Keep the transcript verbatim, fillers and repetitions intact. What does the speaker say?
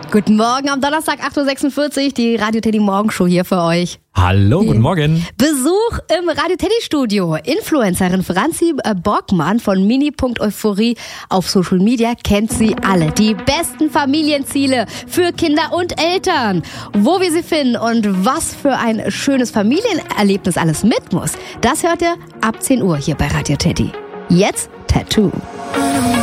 Guten Morgen am Donnerstag, acht Uhr sechsundvierzig, die Radio Teddy Morgenshow hier für euch. Hallo, guten Morgen. Besuch im Radio Teddy Studio. Influencerin Franzi Borgmann von mini punkt euphorie auf Social Media kennt sie alle. Die besten Familienziele für Kinder und Eltern. Wo wir sie finden und was für ein schönes Familienerlebnis alles mit muss, das hört ihr ab zehn Uhr hier bei Radio Teddy. Jetzt Tattoo.